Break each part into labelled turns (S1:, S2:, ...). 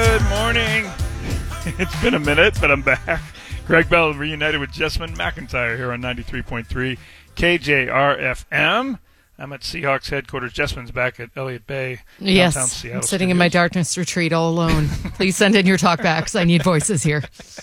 S1: Good morning. It's been a minute, but I'm back. Greg Bell reunited with Jessamyn McIntyre here on 93.3 KJR-FM. I'm at Seahawks headquarters. Jessamyn's back at Elliott Bay, downtown Seattle.
S2: I'm sitting in my darkness retreat all alone. Please send in your talkbacks. I need voices here.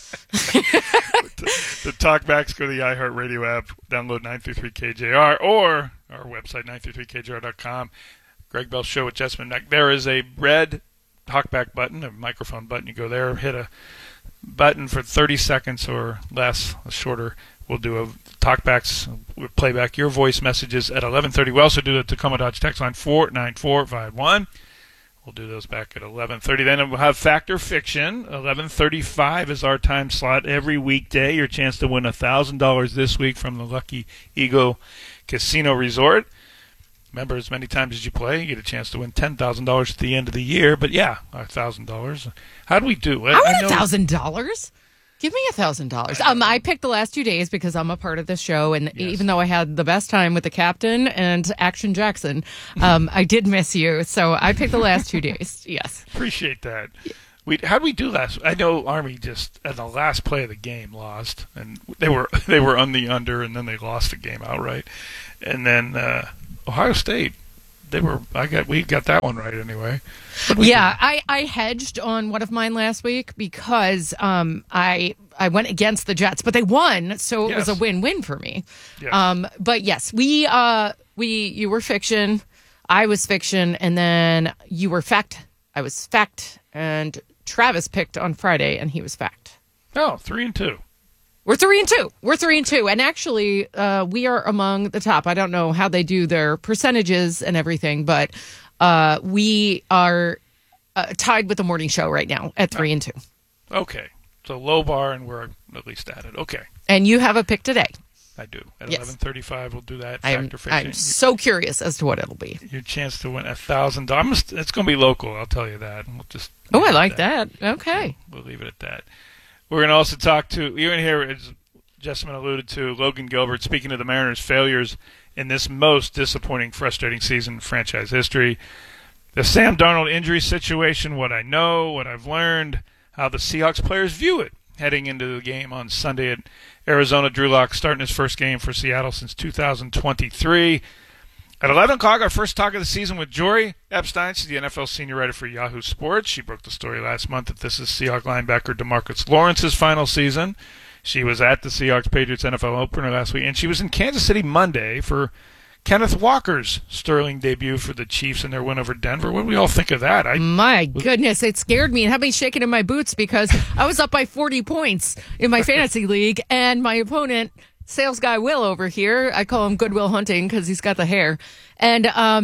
S1: The talkbacks, go to the iHeartRadio app, download 933 KJR or our website, 933KJR.com. Greg Bell Show with Jessamyn. There is a red talkback button, a microphone button. You go there, hit a button for 30 seconds or less, shorter. We'll do a talkbacks. We'll play back your voice messages at 11:30. We also do the Tacoma Dodge text line 49451. We'll do those back at 11:30. Then we'll have Fact or Fiction. 11:35 is our time slot every weekday. Your chance to win $1,000 this week from the Lucky Eagle Casino Resort. Remember, as many times as you play, you get a chance to win $10,000 at the end of the year. But yeah, $1,000. How do we do?
S2: I want $1,000. Give me $1,000. I picked the last 2 days because I'm a part of this show, and even though I had the best time with the captain and Action Jackson, I did miss you. So I picked the last 2 days. Yes,
S1: appreciate that. How did we do last? I know Army just at the last play of the game lost, and they were on the under, and then they lost the game outright, and then Ohio State. We got that one right anyway.
S2: Yeah, I hedged on one of mine last week because I went against the Jets, but they won, so it was a win-win for me.
S1: Yes.
S2: But yes, you were fiction, I was fiction, and then you were fact, I was fact, and Travis picked on Friday, and he was fact.
S1: Oh, 3-2.
S2: We're 3-2. And actually, we are among the top. I don't know how they do their percentages and everything, but we are tied with the morning show right now at 3-2.
S1: Okay. So low bar, and we're at least at it. Okay.
S2: And you have a pick today.
S1: I do. At 11:35, we'll do that.
S2: I'm so curious as to what it'll be.
S1: Your chance to win $1,000. It's going to be local, I'll tell you that. We'll just.
S2: I like that. Okay.
S1: We'll leave it at that. We're going to also talk to, you're going to hear, as Jessamyn alluded to, Logan Gilbert speaking of the Mariners' failures in this most disappointing, frustrating season in franchise history. The Sam Darnold injury situation, what I know, what I've learned, how the Seahawks players view it heading into the game on Sunday at Arizona. Drew Lock starting his first game for Seattle since 2023. At 11 o'clock, our first talk of the season with Jory Epstein. She's the NFL senior writer for Yahoo Sports. She broke the story last month that this is Seahawks linebacker DeMarcus Lawrence's final season. She was at the Seahawks-Patriots NFL opener last week, and she was in Kansas City Monday for Kenneth Walker's sterling debut for the Chiefs in their win over Denver. What do we all think of that?
S2: My goodness, it scared me and had me shaking in my boots because I was up by 40 points in my fantasy league, and my opponent, sales guy Will over here, I call him Goodwill Hunting because he's got the hair, and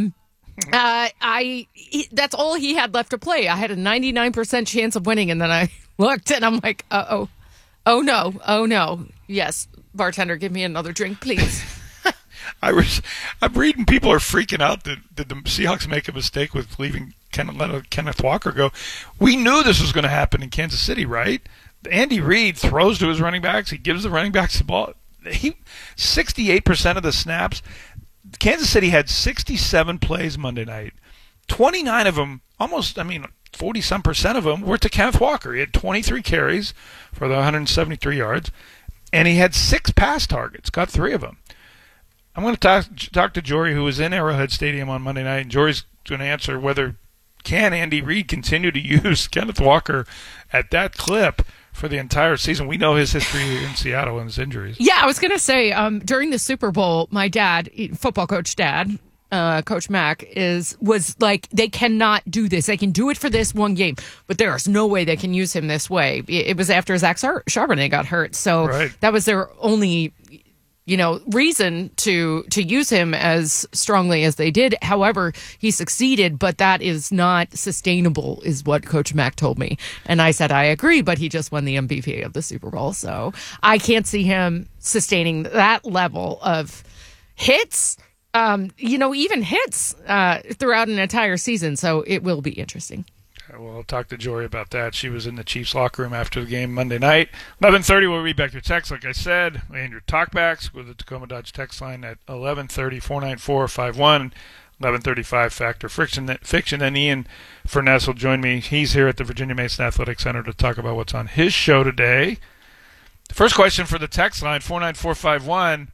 S2: that's all he had left to play. I had a 99% chance of winning, and then I looked, and I'm like, oh no, yes, bartender, give me another drink, please.
S1: I'm reading people are freaking out that did the Seahawks make a mistake with leaving Kenneth Walker go. We knew this was going to happen in Kansas City, right? Andy Reid throws to his running backs. He gives the running backs the ball. 68% of the snaps. Kansas City had 67 plays Monday night. 29 of them, 40-some% of them were to Kenneth Walker. He had 23 carries for the 173 yards, and he had 6 pass targets, got 3 of them. I'm going to talk to Jory, who was in Arrowhead Stadium on Monday night, and Jory's going to answer whether can Andy Reid continue to use Kenneth Walker at that clip for the entire season. We know his history in Seattle and his injuries.
S2: Yeah, I was going to say, during the Super Bowl, my dad, football coach dad, Coach Mack, was like, they cannot do this. They can do it for this one game, but there's no way they can use him this way. It was after Zach Charbonnet got hurt, so that was their only reason to use him as strongly as they did. However, he succeeded, but that is not sustainable, is what Coach Mack told me. And I said, I agree, but he just won the MVP of the Super Bowl. So I can't see him sustaining that level of hits, even hits throughout an entire season. So it will be interesting.
S1: Well, I'll talk to Jory about that. She was in the Chiefs locker room after the game Monday night. 11:30, we'll read back your text, like I said, and your talkbacks with the Tacoma Dodge text line at 11:30, 494-51. 11:35 Factor Fiction. And Ian Furness will join me. He's here at the Virginia Mason Athletic Center to talk about what's on his show today. The first question for the text line, 49451.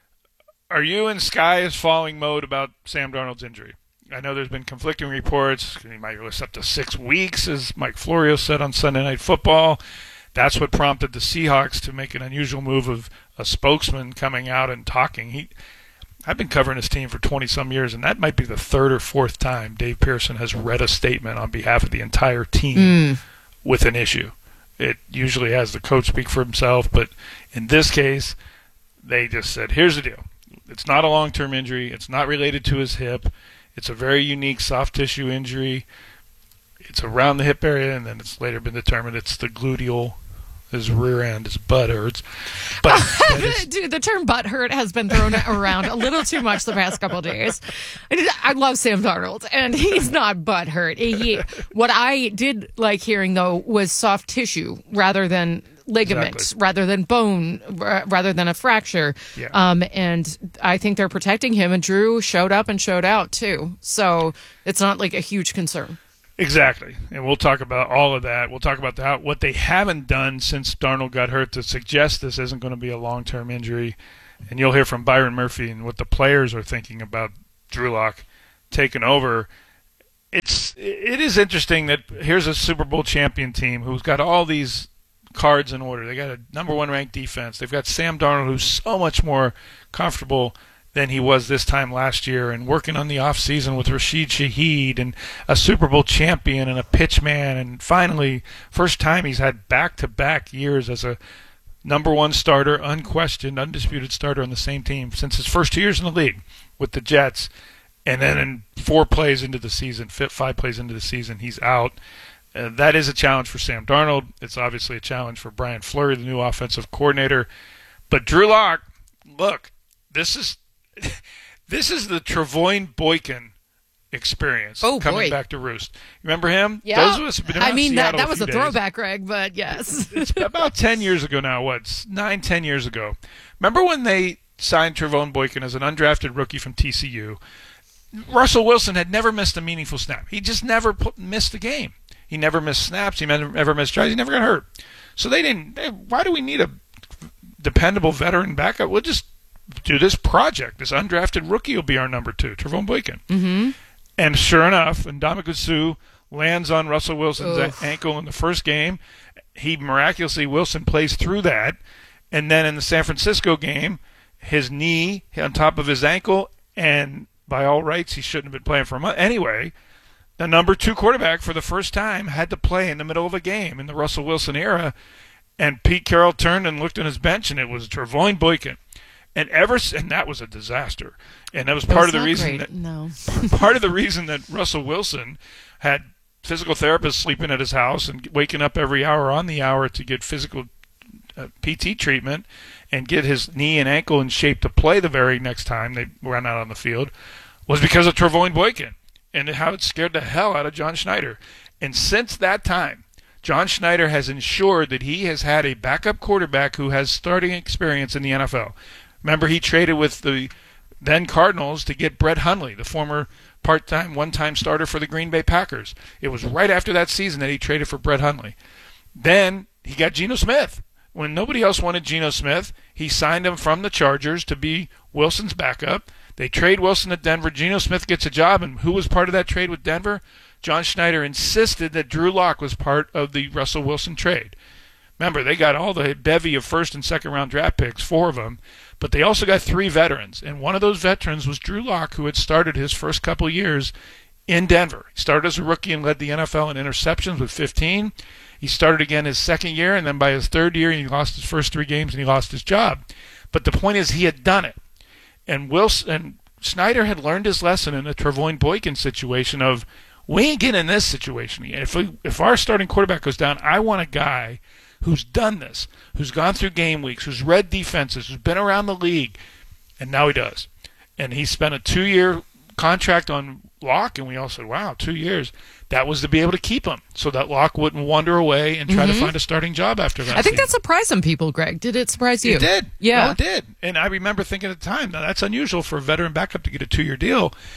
S1: Are you in sky is falling mode about Sam Darnold's injury? I know there's been conflicting reports. He might list up to 6 weeks, as Mike Florio said on Sunday Night Football. That's what prompted the Seahawks to make an unusual move of a spokesman coming out and talking. I've been covering his team for 20-some years, and that might be the third or fourth time Dave Pearson has read a statement on behalf of the entire team with an issue. It usually has the coach speak for himself, but in this case, they just said, here's the deal. It's not a long-term injury. It's not related to his hip. It's a very unique soft tissue injury. It's around the hip area, and then it's later been determined it's the gluteal. His rear end, his butt hurts. But
S2: dude, the term butt hurt has been thrown around a little too much the past couple of days. I love Sam Darnold, and he's not butt hurt. What I did like hearing, though, was soft tissue rather than ligament, rather than bone, rather than a fracture.
S1: Yeah.
S2: And I think they're protecting him, and Drew showed up and showed out, too. So it's not like a huge concern.
S1: Exactly, and we'll talk about all of that. We'll talk about what they haven't done since Darnold got hurt to suggest this isn't going to be a long-term injury. And you'll hear from Byron Murphy and what the players are thinking about Drew Lock taking over. It is interesting that here's a Super Bowl champion team who's got all these cards in order. They got a number one ranked defense. They've got Sam Darnold, who's so much more comfortable than he was this time last year, and working on the offseason with Rashid Shaheed and a Super Bowl champion and a pitch man, and finally, first time he's had back-to-back years as a number one starter, unquestioned, undisputed starter on the same team since his first 2 years in the league with the Jets. And then in 5 plays into the season, he's out. That is a challenge for Sam Darnold. It's obviously a challenge for Brian Fleury, the new offensive coordinator. But Drew Lock, look, this is the Travoin Boykin experience coming back to roost. Remember him?
S2: Yeah.
S1: Those of us have been around Seattle
S2: that was a
S1: days.
S2: throwback, Greg, but yes.
S1: It's about 10 years ago now. 9-10 years ago. Remember when they signed Travoin Boykin as an undrafted rookie from TCU? Russell Wilson had never missed a meaningful snap. He just never missed a game. He never missed snaps. He never missed tries. He never got hurt. So why do we need a dependable veteran backup? We'll just do this project. This undrafted rookie will be our number 2, Travoin Boykin.
S2: Mm-hmm.
S1: And sure enough, Ndamukong Suh lands on Russell Wilson's ankle in the first game. Wilson plays through that. And then in the San Francisco game, his knee on top of his ankle, and by all rights, he shouldn't have been playing for a month. Anyway, the number 2 quarterback for the first time had to play in the middle of a game in the Russell Wilson era. And Pete Carroll turned and looked on his bench, and it was Travoin Boykin. And that was a disaster. And that was part of the reason part of the reason that Russell Wilson had physical therapists sleeping at his house and waking up every hour on the hour to get physical PT treatment and get his knee and ankle in shape to play the very next time they ran out on the field was because of Travoin Boykin and how it scared the hell out of John Schneider. And since that time, John Schneider has ensured that he has had a backup quarterback who has starting experience in the NFL. Remember, he traded with the then Cardinals to get Brett Hundley, the former part-time, one-time starter for the Green Bay Packers. It was right after that season that he traded for Brett Hundley. Then he got Geno Smith. When nobody else wanted Geno Smith, he signed him from the Chargers to be Wilson's backup. They trade Wilson to Denver. Geno Smith gets a job, and who was part of that trade with Denver? John Schneider insisted that Drew Lock was part of the Russell Wilson trade. Remember, they got all the bevy of first and second round draft picks, 4 of them, but they also got 3 veterans, and one of those veterans was Drew Lock, who had started his first couple of years in Denver. He started as a rookie and led the NFL in interceptions with 15. He started again his second year, and then by his third year, he lost his first 3 games and he lost his job. But the point is, he had done it. And Schneider had learned his lesson in the Travoin Boykin situation of, we ain't getting in this situation. If our starting quarterback goes down, I want a guy who's done this, who's gone through game weeks, who's read defenses, who's been around the league, and now he does. And he spent a 2-year contract on Lock, and we all said, wow, 2 years. That was to be able to keep him so that Lock wouldn't wander away and try to find a starting job after that.
S2: I think that surprised some people, Greg. Did it surprise you?
S1: It did.
S2: Yeah.
S1: No, it did. And I remember thinking at the time, now that's unusual for a veteran backup to get a 2-year deal.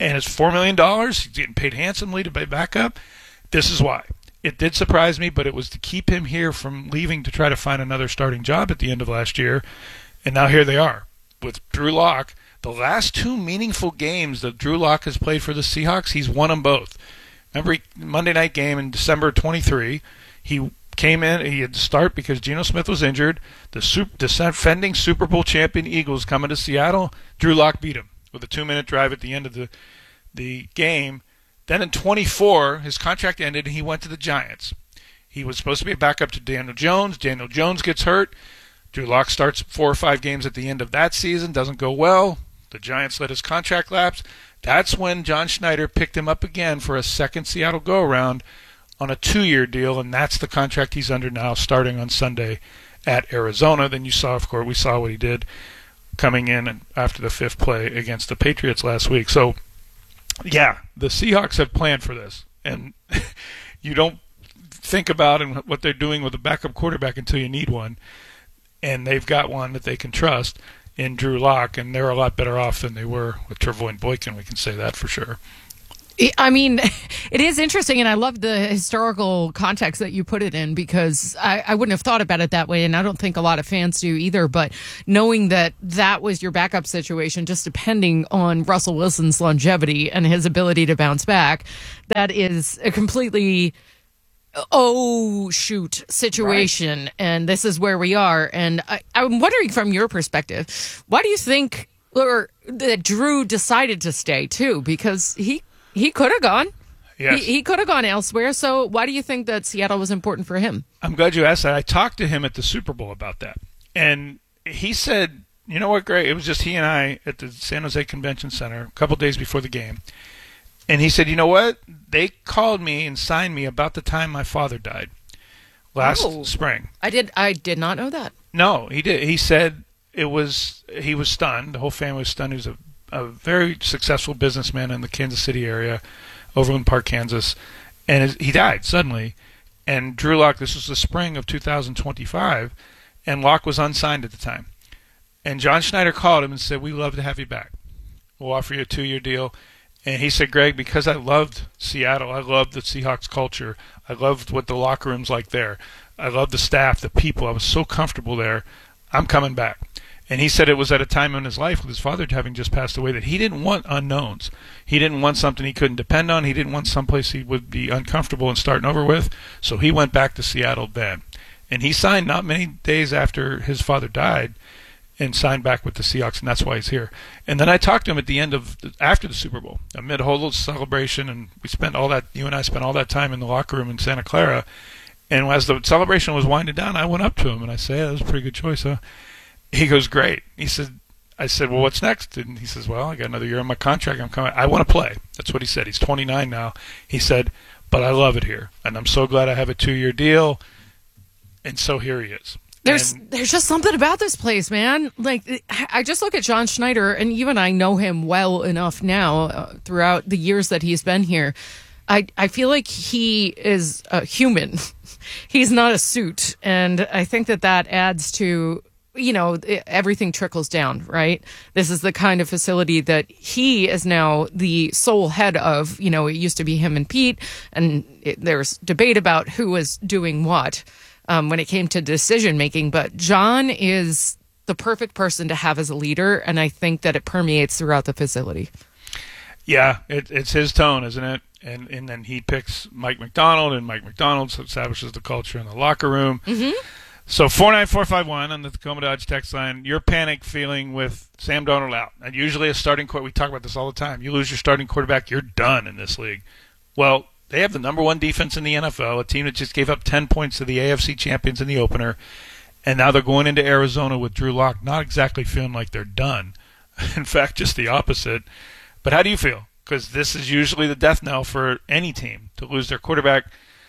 S1: and it's $4 million. He's getting paid handsomely to pay backup. This is why. It did surprise me, but it was to keep him here from leaving to try to find another starting job at the end of last year. And now here they are with Drew Lock. The last two meaningful games that Drew Lock has played for the Seahawks, he's won them both. Remember, Monday night game in December 23, he came in, he had to start because Geno Smith was injured. The defending Super Bowl champion Eagles coming to Seattle, Drew Lock beat him with a 2-minute drive at the end of the game. Then in 24, his contract ended and he went to the Giants. He was supposed to be a backup to Daniel Jones. Daniel Jones gets hurt. Drew Lock starts 4 or 5 games at the end of that season, doesn't go well. The Giants let his contract lapse. That's when John Schneider picked him up again for a second Seattle go-around on a 2-year deal, and that's the contract he's under now, starting on Sunday at Arizona. Then you saw, of course, we saw what he did coming in after the 5th play against the Patriots last week. So, yeah, the Seahawks have planned for this, and you don't think about what they're doing with a backup quarterback until you need one, and they've got one that they can trust in Drew Lock, and they're a lot better off than they were with Trevor Boykin. We can say that for sure.
S2: I mean, it is interesting, and I love the historical context that you put it in, because I wouldn't have thought about it that way, and I don't think a lot of fans do either. But knowing that that was your backup situation, just depending on Russell Wilson's longevity and his ability to bounce back, that is a completely situation. Right. And this is where we are. And I'm wondering, from your perspective, why do you think that Drew decided to stay too? Because he could have gone. Yes. He could have gone elsewhere. So why do you think that Seattle was important for him?
S1: I'm glad you asked that. I talked to him at the Super Bowl about that. And he said, you know what, Greg? It was just he and I at the San Jose Convention Center a couple days before the game. And he said, you know what? They called me and signed me about the time my father died last spring.
S2: I did not know that.
S1: No, he did. He said he was stunned. The whole family was stunned. He was a very successful businessman in the Kansas City area, Overland Park, Kansas, and he died suddenly. And Drew Lock, this was the spring of 2025, and Lock was unsigned at the time. And John Schneider called him and said, we'd love to have you back. We'll offer you a 2-year deal. And he said, Greg, because I loved Seattle, I loved the Seahawks culture, I loved what the locker room's like there, I loved the staff, the people, I was so comfortable there, I'm coming back. And he said it was at a time in his life with his father having just passed away that he didn't want unknowns. He didn't want something he couldn't depend on. He didn't want someplace he would be uncomfortable and starting over with. So he went back to Seattle then. And he signed not many days after his father died, and signed back with the Seahawks, and that's why he's here. And then I talked to him at the end of after the Super Bowl, amid a whole little celebration, and you and I spent all that time in the locker room in Santa Clara. And as the celebration was winding down, I went up to him and I said, that was a pretty good choice, huh? He goes, great. I said, well, what's next? And he says, well, I got another year on my contract. I'm coming. I want to play. That's what he said. He's 29 now. He said, but I love it here, and I'm so glad I have a 2-year deal. And so here he is.
S2: There's just something about this place, man. Like, I just look at John Schneider, and you and I know him well enough now throughout the years that he's been here. I feel like he is a human. He's not a suit. And I think that adds to, everything trickles down, right? This is the kind of facility that he is now the sole head of. It used to be him and Pete, and there's debate about who was doing what when it came to decision making. But John is the perfect person to have as a leader, and I think that it permeates throughout the facility. Yeah,
S1: it's his tone, isn't it? And then he picks Mike Macdonald, and Mike Macdonald establishes the culture in the locker room. Mm-hmm. So 49451 on the Tacoma Dodge text line, your panic feeling with Sam Darnold out. And usually a starting quarterback, we talk about this all the time, you lose your starting quarterback, you're done in this league. Well, they have the number one defense in the NFL, a team that just gave up 10 points to the AFC champions in the opener, and now they're going into Arizona with Drew Lock, not exactly feeling like they're done. In fact, just the opposite. But how do you feel? Because this is usually the death knell for any team, to lose their quarterback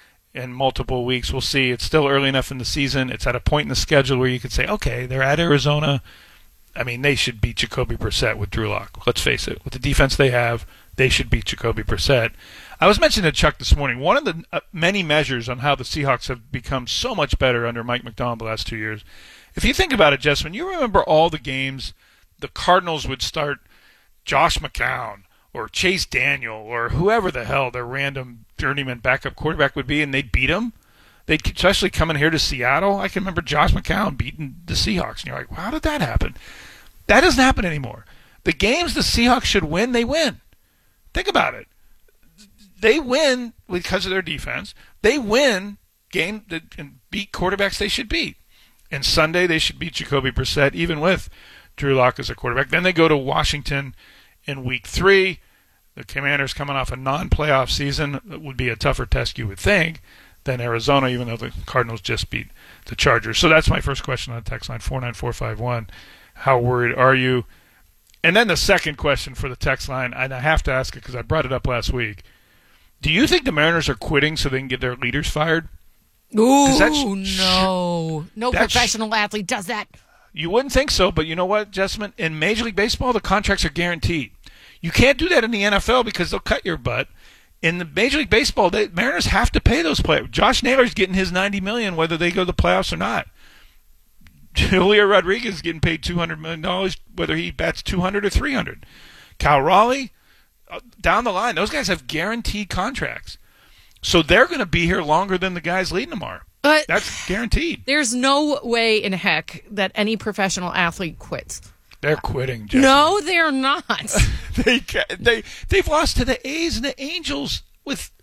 S1: in multiple weeks. We'll see. It's still early enough in the season. It's at a point in the schedule where you could say, okay, they're at Arizona. I mean, they should beat Jacoby Brissett with Drew Lock. Let's face it. With the defense they have, they should beat Jacoby Brissett. I was mentioning to Chuck this morning, one of the many measures on how the Seahawks have become so much better under Mike Macdonald the last 2 years. If you think about it, Jessamine, you remember all the games the Cardinals would start Josh McCown or Chase Daniel or whoever the hell their random journeyman backup quarterback would be, and they'd beat them. They'd especially coming here to Seattle. I can remember Josh McCown beating the Seahawks, and you're like, well, how did that happen? That doesn't happen anymore. The games the Seahawks should win, they win. Think about it. They win because of their defense. They win games and beat quarterbacks they should beat. And Sunday they should beat Jacoby Brissett, even with Drew Lock as a quarterback. Then they go to Washington in Week 3. The Commanders coming off a non-playoff season. It would be a tougher test, you would think, than Arizona, even though the Cardinals just beat the Chargers. So that's my first question on the text line, 49451. How worried are you? And then the second question for the text line, and I have to ask it because I brought it up last week. Do you think the Mariners are quitting so they can get their leaders fired?
S2: Ooh, no. No professional athlete does that.
S1: You wouldn't think so, but you know what, Jessamine? In Major League Baseball, the contracts are guaranteed. You can't do that in the NFL because they'll cut your butt. In the Major League Baseball, the Mariners have to pay those players. Josh Naylor's getting his $90 million whether they go to the playoffs or not. Julio Rodriguez is getting paid $200 million whether he bats 200 or 300. Cal Raleigh, down the line, those guys have guaranteed contracts. So they're going to be here longer than the guys leading them are.
S2: But
S1: that's guaranteed.
S2: There's no way in heck that any professional athlete quits.
S1: They're quitting, Jessamine.
S2: No, they're not.
S1: They've lost to the A's and the Angels with